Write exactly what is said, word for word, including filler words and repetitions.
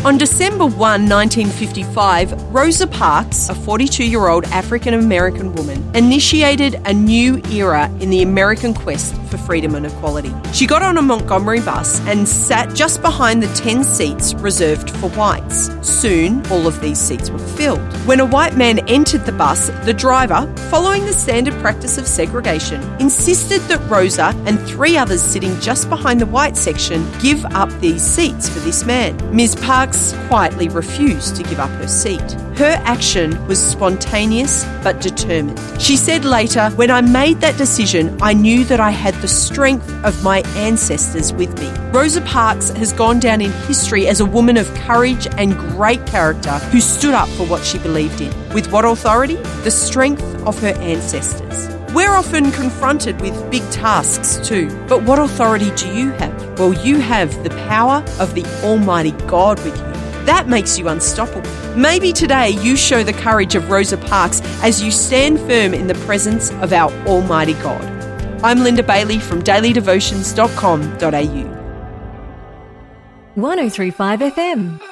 On December first, nineteen fifty-five, Rosa Parks, a forty-two-year-old African-American woman, initiated a new era in the American quest for freedom and equality. She got on a Montgomery bus and sat just behind the ten seats reserved for whites. Soon, all of these seats were filled. When a white man entered the bus, the driver, following the standard practice of segregation, insisted that Rosa and three others sitting just behind the white section give up these seats for this man. Miz Parks quietly refused to give up her seat. Her action was spontaneous but determined. She said later, "When I made that decision, I knew that I had the strength of my ancestors with me." Rosa Parks has gone down in history as a woman of courage and great character who stood up for what she believed in. With what authority? The strength of her ancestors. We're often confronted with big tasks too, but what authority do you have? Well, you have the power of the Almighty God with you. That makes you unstoppable. Maybe today you show the courage of Rosa Parks as you stand firm in the presence of our Almighty God. I'm Linda Bailey from daily devotions dot com dot a u. one oh three point five F M.